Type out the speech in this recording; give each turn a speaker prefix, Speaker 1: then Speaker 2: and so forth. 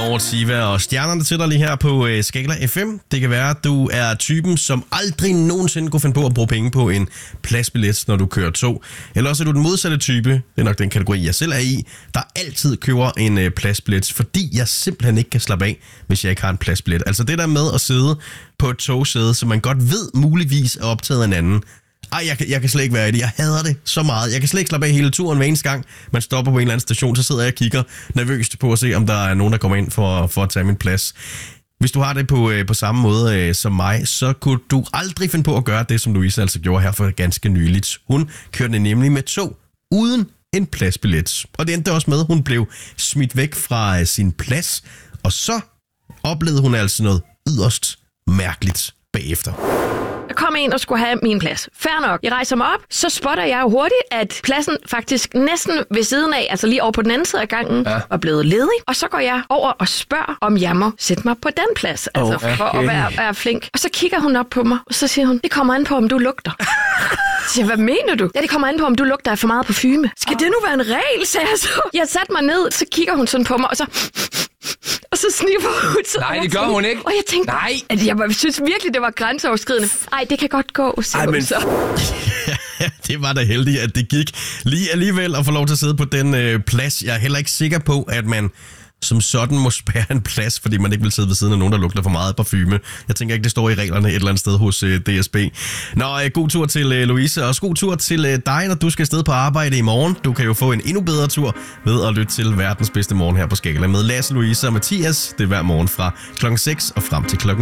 Speaker 1: over Tiva og stjernerne til dig lige her på Skala FM. Det kan være, at du er typen, som aldrig nogensinde kunne finde på at bruge penge på en pladsbillet, når du kører tog. Eller også er du den modsatte type, det er nok den kategori, jeg selv er i, der altid køber en pladsbillet, fordi jeg simpelthen ikke kan slappe af, hvis jeg ikke har en pladsbillet. Altså det der med at sidde på et togsæde, som man godt ved muligvis er optaget af en anden. Jeg kan slet ikke være i det. Jeg hader det så meget. Jeg kan slet ikke slappe af hele turen hver eneste gang. Man stopper på en eller anden station, så sidder jeg og kigger nervøst på at se, om der er nogen, der kommer ind for at tage min plads. Hvis du har det på samme måde som mig, så kunne du aldrig finde på at gøre det, som Louise altså gjorde her for ganske nyligt. Hun kørte nemlig med tog uden en pladsbillet. Og det endte også med, at hun blev smidt væk fra sin plads. Og så oplevede hun altså noget yderst mærkeligt bagefter.
Speaker 2: Der kom en og skulle have min plads. Fair nok. Jeg rejser mig op, så spotter jeg jo hurtigt, at pladsen faktisk næsten ved siden af, altså lige over på den anden side af gangen, var blevet ledig. Og så går jeg over og spørger, om jeg må sætte mig på den plads, altså for at være flink. Og så kigger hun op på mig, og så siger hun, det kommer an på, om du lugter. Så siger, hvad mener du? Ja, det kommer an på, om du lugter af for meget parfume. Skal det nu være en regel, sagde jeg så. Jeg satte mig ned, så kigger hun sådan på mig, og så sniffer hun.
Speaker 3: Nej, det gør hun ikke.
Speaker 2: Og jeg tænkte, at jeg synes virkelig, det var grænseoverskridende. Ej, det kan godt gå, sagde hun så.
Speaker 1: Det var da heldigt, at det gik lige alligevel at få lov til at sidde på den plads. Jeg er heller ikke sikker på, at man som sådan må spærre en plads, fordi man ikke vil sidde ved siden af nogen, der lugter for meget parfume. Jeg tænker ikke, det står i reglerne et eller andet sted hos DSB. Nå, god tur til Louise, og god tur til dig, når du skal afsted på arbejde i morgen. Du kan jo få en endnu bedre tur ved at lytte til verdens bedste morgen her på Skala med Lasse, Louise og Mathias. Det er hver morgen fra klokken 6 og frem til klokken